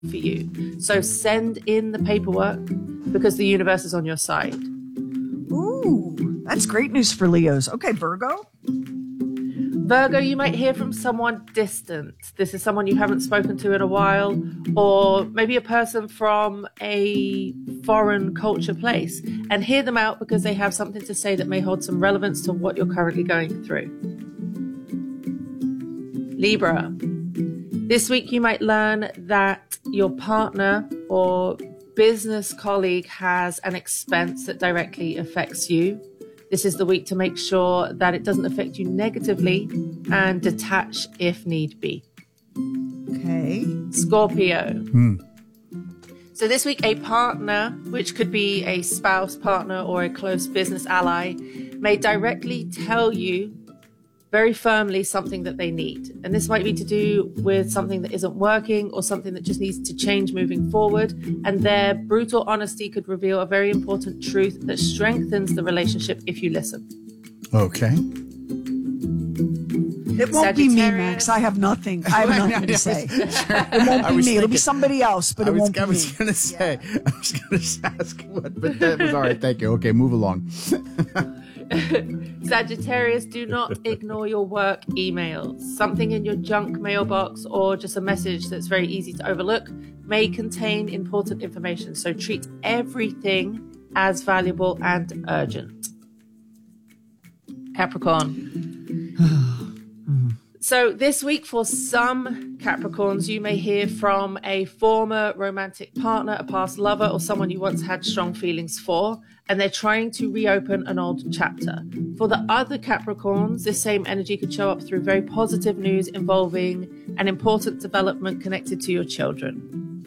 for you. So send in the paperwork because the universe is on your side. Ooh, that's great news for Leos. Okay, Virgo. Virgo, you might hear from someone distant. This is someone you haven't spoken to in a while, or maybe a person from a foreign culture place, and hear them out because they have something to say that may hold some relevance to what you're currently going through. Libra, this week you might learn that your partner or business colleague has an expense that directly affects you. This is the week to make sure that it doesn't affect you negatively and detach if need be. Okay. Scorpio. So this week, a partner, which could be a spouse, partner, or a close business ally, may directly tell you very firmly something that they need. And this might be to do with something that isn't working or something that just needs to change moving forward. And their brutal honesty could reveal a very important truth that strengthens the relationship if you listen. Okay. It won't be me, Max. I have nothing. I have nothing to say. It won't be me. It'll be somebody else, but it won't be me. I was going to ask what, but that was all right. Thank you. Okay, move along. Sagittarius, do not ignore your work emails. Something in your junk mailbox or just a message that's very easy to overlook may contain important information. So treat everything as valuable and urgent. Capricorn. So this week for some Capricorns, you may hear from a former romantic partner, a past lover, or someone you once had strong feelings for, and they're trying to reopen an old chapter. For the other Capricorns, this same energy could show up through very positive news involving an important development connected to your children.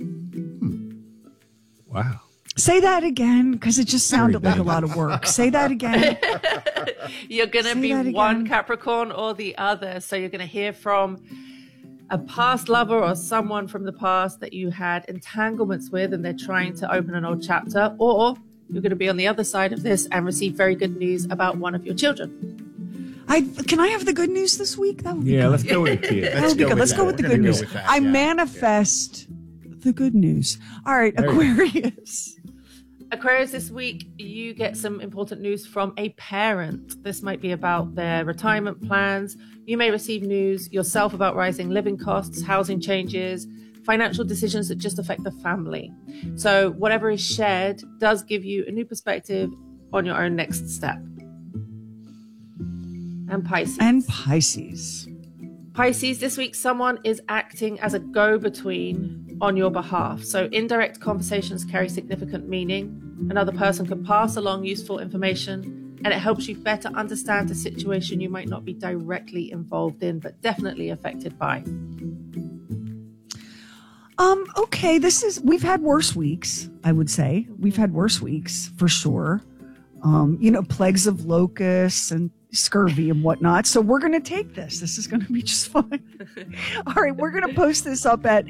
Wow. Say that again, because it just sounded like a lot of work. Say that again. You're going to be one Capricorn or the other. So you're going to hear from a past lover or someone from the past that you had entanglements with and they're trying to open an old chapter, or you're going to be on the other side of this and receive very good news about one of your children. Can I have the good news this week? That would be good. Let's go with it. Let's go with the good news. I manifest the good news. All right, Aquarius. Aquarius, this week you get some important news from a parent. This might be about their retirement plans. You may receive news yourself about rising living costs, housing changes, financial decisions that just affect the family. So whatever is shared does give you a new perspective on your own next step. And Pisces. Pisces, this week someone is acting as a go-between on your behalf. So indirect conversations carry significant meaning. Another person can pass along useful information, and it helps you better understand a situation you might not be directly involved in, but definitely affected by. Okay, we've had worse weeks, I would say. We've had worse weeks for sure. Plagues of locusts and scurvy and whatnot. So we're going to take this. This is going to be just fun. All right. We're going to post this up at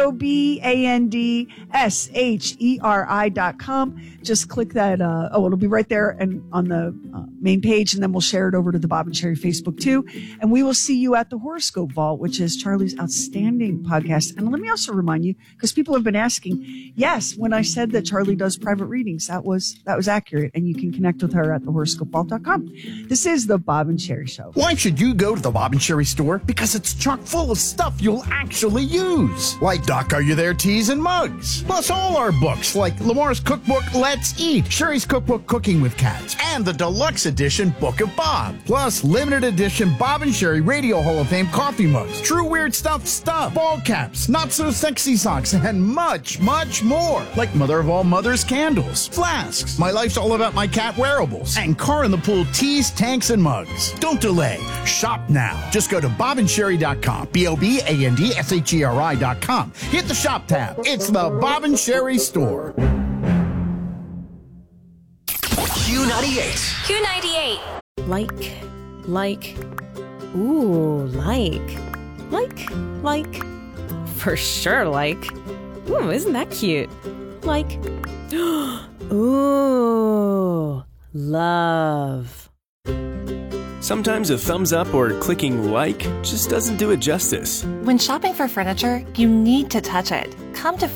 BOBANDSHERI.com. Just click that. It'll be right there and on the main page. And then we'll share it over to the Bob and Sherry Facebook too. And we will see you at the Horoscope Vault, which is Charlie's outstanding podcast. And let me also remind you, because people have been asking, yes, when I said that Charlie does private readings, that was accurate. And you can connect with her at thehoroscopevault.com. This is the Bob and Sherry Show. Why should you go to the Bob and Sherry store? Because it's chock full of stuff you'll actually use. Like Doc Are You There teas and mugs. Plus all our books like Lamar's cookbook Let's Eat, Sherry's cookbook Cooking with Cats, and the deluxe edition Book of Bob. Plus limited edition Bob and Sherry Radio Hall of Fame coffee mugs, true weird stuff, ball caps, not so sexy socks, and much, much more. Like Mother of All Mothers candles, flasks, My Life's All About My Cat wearables, and Car in the Pool teas, tanks, and mugs. Don't delay. Shop now. Just go to bobandsherry.com. BOBANDSHERI.com. Hit the shop tab. It's the Bob and Sherry store. Q98. Q98. Like. For sure, like. Ooh, isn't that cute? Like. Ooh, love. Sometimes a thumbs up or clicking like just doesn't do it justice. When shopping for furniture, you need to touch it. Come to